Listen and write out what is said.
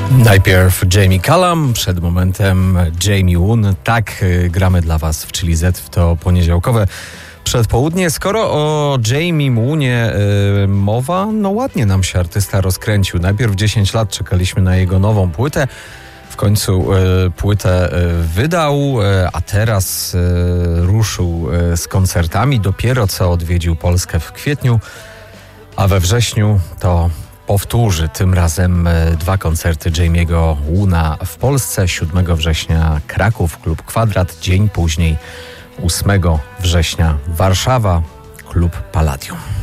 Najpierw Jamie Cullum, przed momentem Jamie Woon. Tak gramy dla Was w Chili Z w to poniedziałkowe przedpołudnie. Skoro o Jamie Woonie mowa, no ładnie nam się artysta rozkręcił. Najpierw 10 lat czekaliśmy na jego nową płytę. W końcu płytę wydał, a teraz ruszył z koncertami. Dopiero co odwiedził Polskę w kwietniu, a we wrześniu to powtórzy tym razem 2 koncerty Jamie'ego Woona w Polsce. 7 września Kraków, Klub Kwadrat. Dzień później, 8 września Warszawa, Klub Palladium.